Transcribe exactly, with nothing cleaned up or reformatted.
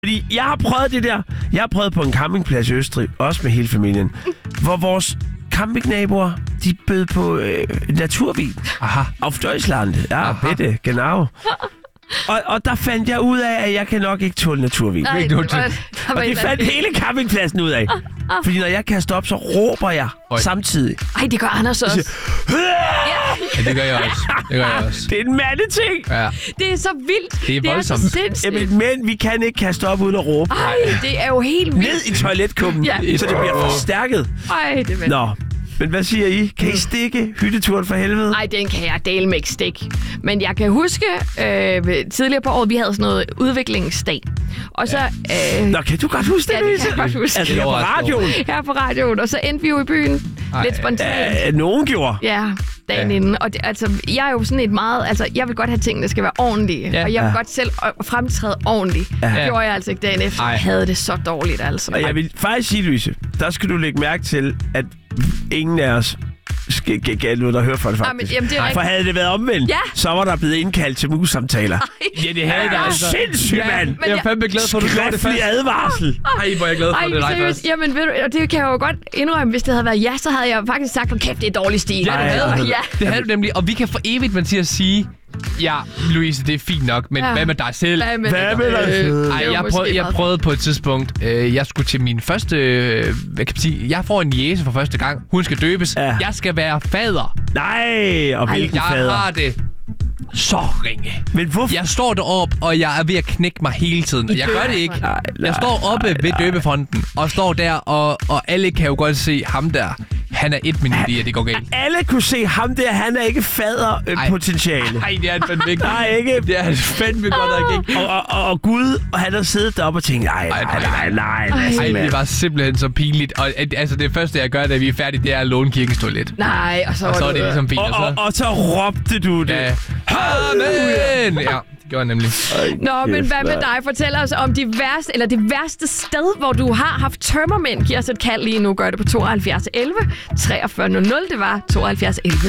Fordi jeg har prøvet det der. Jeg har prøvet på en campingplads i Østrig, også med hele familien, hvor vores campingnaboer, de bød på øh, naturvin. Aha. Auf Deutschland. Ja, bitte, genau. Og, og der fandt jeg ud af, at jeg kan nok ikke tåle naturvin. Nej, det var, og det fandt hele campingpladsen ud af. Fordi når jeg kaster op, så råber jeg Oi. samtidig. Ej, det gør Anders også. Ja, det gør jeg også. Det gør jeg også. Det er en mandeting. Ja. Det er så vildt. Det er voldsomt. Det er så sindssygt. Jamen, men vi kan ikke kaste op uden at råbe. Ej, det er jo helt vildt. Ned i toiletkummen, ja. Så det bliver forstærket. Ej, det er vildt. Nå. Men hvad siger I? Kan I stikke hytteturen for helvede? Nej, den kan jeg dele med ikke stikke. Men jeg kan huske, øh, tidligere på året, vi havde sådan noget udviklingsdag. Og så... Øh, Nå, kan du godt huske det, ja, det kan jeg godt huske. Altså, her på radioen? Her på radioen. Og så endte vi jo i byen. Ej, lidt spontant. Øh, nogen gjorde. Ja, dagen ja. inden. Og det, altså, jeg er jo sådan et meget... Altså, jeg vil godt have tingene, der skal være ordentlige. Ja. Og jeg vil ja. godt selv fremtræde ordentligt. Ja. Det gjorde jeg altså ikke dagen efter. Jeg havde det så dårligt, altså. Og jeg vil faktisk sige, Louise, der skal du lægge mærke til, at ingen af os skal gælde ud og høre for det, faktisk. Jamen, det er for havde det været omvendt, ja. så var der blevet indkaldt til mus-samtaler. Ja, det havde der altså. Sindssygt, ja, mand! Jeg er fandme glad for, at du gjorde det først. advarsel. Ej, hvor er jeg glad for, Ej, det er dig først. Jamen, ved du, og det kan jeg jo godt indrømme, hvis det havde været ja, så havde jeg faktisk sagt, kæft, det er dårlig stil. Ja, det havde du. Ja. Det havde du nemlig, og vi kan for evigt, Mathias, sige, ja, Louise, det er fint nok, men ja. hvad med dig selv? Hvad med, hvad med dig selv? Øh, ej, jeg, prøv, jeg prøvede på et tidspunkt, øh, jeg skulle til min første, øh, hvad kan man sige, jeg får en jæse for første gang. Hun skal døbes. Ja. Jeg skal være fader. Nej, og hvilken jeg fader? Jeg har det så ringe. Men hvorfor? Jeg står deroppe, og jeg er ved at knække mig hele tiden. Jeg gør det ikke. Nej, nej, jeg står oppe nej, ved døbefonten, og står der, og, og alle kan jo godt se ham der. Han er et minut i, at det går galt. Alle kunne se ham der, han er ikke faderpotentiale. Nej, det er han fandme ikke. Nej, ikke. Det er han fandme godt ikke. Og, og, og, og Gud, og han har siddet deroppe og tænkt, nej, nej, nej, nej. Nej, det var simpelthen så pinligt. Og altså, det første, jeg gør, da vi er færdige, det er at låne kirkens toilet. Nej, og så, og så er det ligesom fint. Og, og, og, og så råbte du det. Ja. Amen! Ja. Gjorde jeg nemlig. Nå, men hvad med dig? Fortæl os om de værste, eller det værste sted, hvor du har haft tømmermænd. Giv os et kald lige nu. Gør det på tooghalvfjerds elleve treogfyrre nul nul. Det var tooghalvfjerds elleve